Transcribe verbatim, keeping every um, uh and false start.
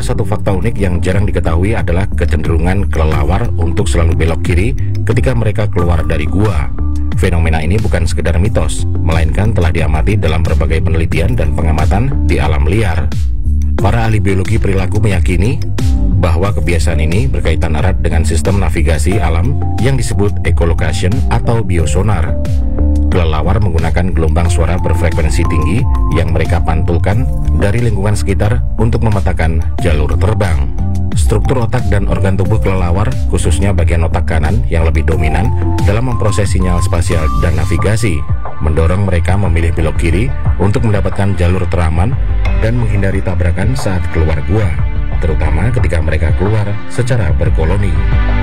Salah satu fakta unik yang jarang diketahui adalah kecenderungan kelelawar untuk selalu belok kiri ketika mereka keluar dari gua. Fenomena ini bukan sekedar mitos, melainkan telah diamati dalam berbagai penelitian dan pengamatan di alam liar. Para ahli biologi perilaku meyakini bahwa kebiasaan ini berkaitan erat dengan sistem navigasi alam yang disebut echolocation atau biosonar. Kelelawar menggunakan gelombang suara berfrekuensi tinggi yang mereka pantulkan dari lingkungan sekitar untuk memetakan jalur terbang. Struktur otak dan organ tubuh kelelawar, khususnya bagian otak kanan yang lebih dominan dalam memproses sinyal spasial dan navigasi, mendorong mereka memilih belok kiri untuk mendapatkan jalur teraman dan menghindari tabrakan saat keluar gua, terutama ketika mereka keluar secara berkoloni.